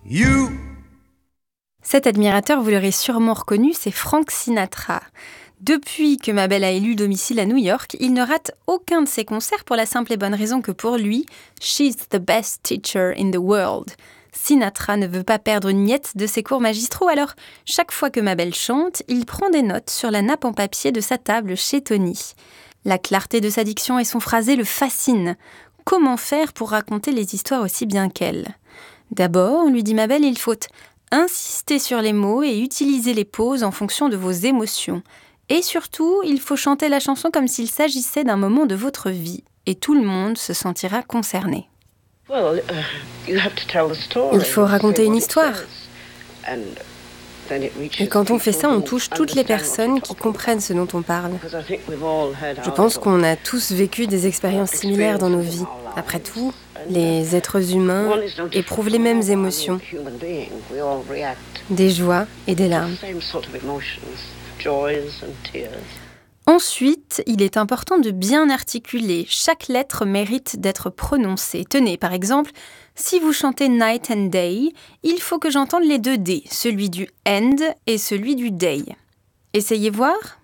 You. Cet admirateur, vous l'aurez sûrement reconnu, c'est Frank Sinatra. Depuis que Mabel a élu domicile à New York, il ne rate aucun de ses concerts pour la simple et bonne raison que pour lui, she's the best teacher in the world. Sinatra ne veut pas perdre une miette de ses cours magistraux, alors chaque fois que Mabel chante, il prend des notes sur la nappe en papier de sa table chez Tony. La clarté de sa diction et son phrasé le fascinent. Comment faire pour raconter les histoires aussi bien qu'elle ? D'abord, lui dit Mabel, il faut insister sur les mots et utiliser les pauses en fonction de vos émotions. Et surtout, il faut chanter la chanson comme s'il s'agissait d'un moment de votre vie. Et tout le monde se sentira concerné. Il faut raconter une histoire. Et quand on fait ça, on touche toutes les personnes qui comprennent ce dont on parle. Je pense qu'on a tous vécu des expériences similaires dans nos vies. Après tout, les êtres humains éprouvent les mêmes émotions, des joies et des larmes. Ensuite, il est important de bien articuler. Chaque lettre mérite d'être prononcée. Tenez, par exemple, si vous chantez Night and Day, il faut que j'entende les deux D, celui du end et celui du day. Essayez voir.